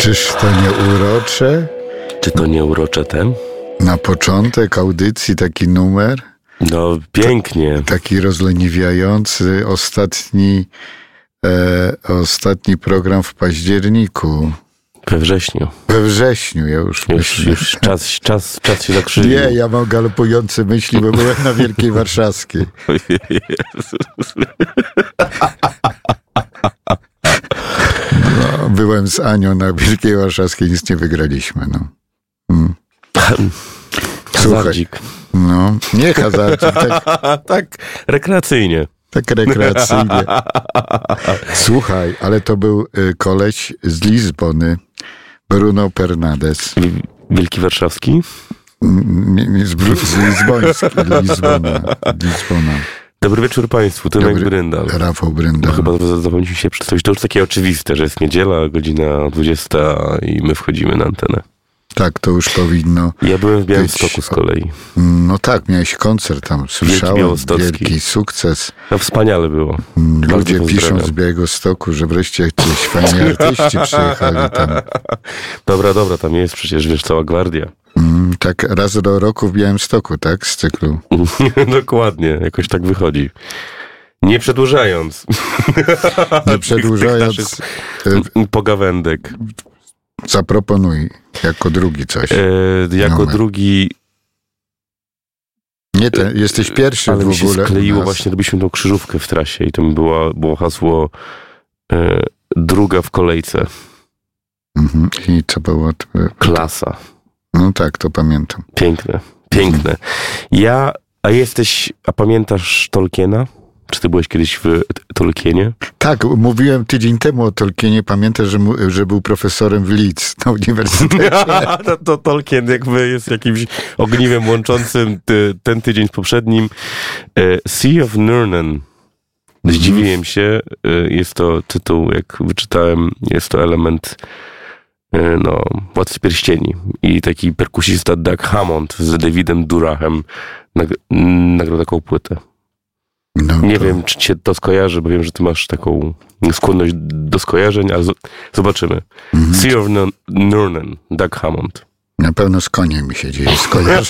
Czyż to nie urocze? Czy to nie urocze ten? Na początek audycji taki numer? No, pięknie. Taki rozleniwiający ostatni program w październiku. We wrześniu. We wrześniu, ja już myślę. Już czas się zakrzywił. Nie, ja mam galopujące myśli, bo byłem na Wielkiej Warszawskiej. No, byłem z Anią na Wielkiej Warszawskiej, nic nie wygraliśmy. No. Hazardzik. No, nie hazardzik, tak rekreacyjnie. Tak rekreacyjnie. Słuchaj, ale to był koleś z Lizbony, Bruno Fernandes. Wielki Warszawski? Z Lizbona. Dobry wieczór Państwu, Tymek Bryndal. Rafał Bryndal. No, chyba zapomnieliśmy się przedstawić. To już takie oczywiste, że jest niedziela, godzina 20 i my wchodzimy na antenę. Tak, to już powinno. Ja byłem w Białymstoku z kolei. No tak, miałeś koncert tam, słyszałem. Wielki sukces. No wspaniale było. Ludzie piszą z Białegostoku, że wreszcie jakieś fajni artyści przyjechali tam. Dobra, tam jest przecież, wiesz, cała gwardia. Tak raz do roku w Białymstoku, tak? Z cyklu. Dokładnie, jakoś tak wychodzi. Nie przedłużając. Pogawędek. Zaproponuj jako drugi coś. Drugi... Nie, jesteś pierwszy ale w ogóle. Ale mi się skleiło właśnie, robiliśmy tą krzyżówkę w trasie i to mi było hasło druga w kolejce. I co było? Klasa. No tak, to pamiętam. Piękne. A pamiętasz Tolkiena? Czy ty byłeś kiedyś w Tolkienie? Tak, mówiłem tydzień temu o Tolkienie. Pamiętasz, że był profesorem w Leeds na uniwersytecie. To Tolkien jakby jest jakimś ogniwem łączącym ten tydzień z poprzednim. Sea of Nurnen. Zdziwiłem się. Jest to tytuł, jak wyczytałem, jest to element Władcy Pierścieni. I taki perkusista Doug Hammond z Davidem Durahem nagrał taką płytę. Nie wiem, czy cię to skojarzy, bo wiem, że ty masz taką skłonność do skojarzeń, ale zobaczymy. Sea of Nurnen, Doug Hammond. Na pewno z koniem mi się dzieje skojarzenie.